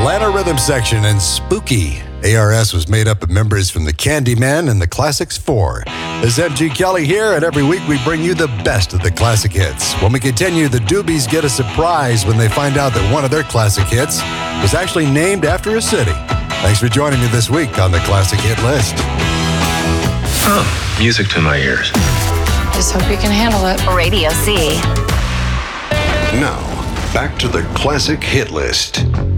Atlanta Rhythm Section and Spooky. ARS was made up of members from the Candyman and the Classics 4. This is MG Kelly here, and every week we bring you the best of the classic hits. When we continue, the Doobies get a surprise when they find out that one of their classic hits was actually named after a city. Thanks for joining me this week on the Classic Hit List. Oh, music to my ears. Just hope you can handle it. Radio C. Now, back to the Classic Hit List.